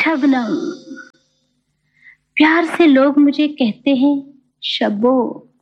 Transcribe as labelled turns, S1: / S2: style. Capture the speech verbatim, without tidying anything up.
S1: शबनम, प्यार से लोग मुझे कहते हैं शबो।